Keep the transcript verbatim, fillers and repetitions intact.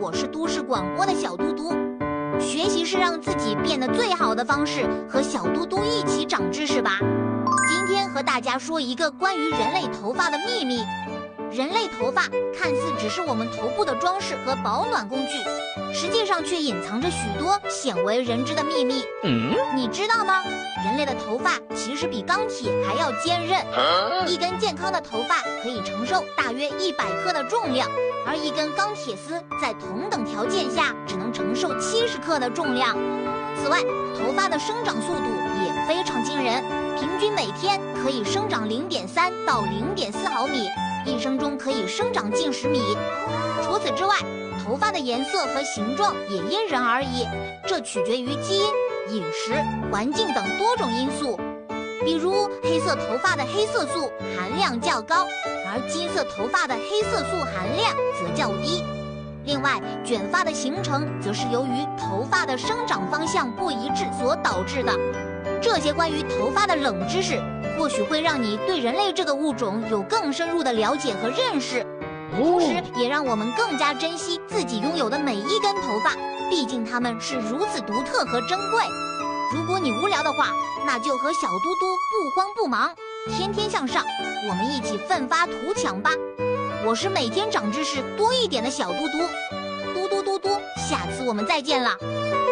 我是都市广播的小嘟嘟。学习是让自己变得最好的方式，和小嘟嘟一起长知识吧。今天和大家说一个关于人类头发的秘密。人类头发看似只是我们头部的装饰和保暖工具，实际上却隐藏着许多鲜为人知的秘密。嗯，你知道吗？人类的头发其实比钢铁还要坚韧，一根健康的头发可以承受大约一百克的重量，而一根钢铁丝在同等条件下只能承受七十克的重量。此外，头发的生长速度也非常惊人，平均每天可以生长零点三到零点四毫米，一生中可以生长近十米。除此之外，头发的颜色和形状也因人而异，这取决于基因、饮食、环境等多种因素。比如黑色头发的黑色素含量较高，而金色头发的黑色素含量则较低。另外，卷发的形成则是由于头发的生长方向不一致所导致的。这些关于头发的冷知识，或许会让你对人类这个物种有更深入的了解和认识，同时也让我们更加珍惜自己拥有的每一根头发，毕竟它们是如此独特和珍贵。如果你无聊的话，那就和小嘟嘟不慌不忙，天天向上，我们一起奋发图强吧。我是每天长知识多一点的小嘟嘟，嘟嘟嘟嘟，下次我们再见了。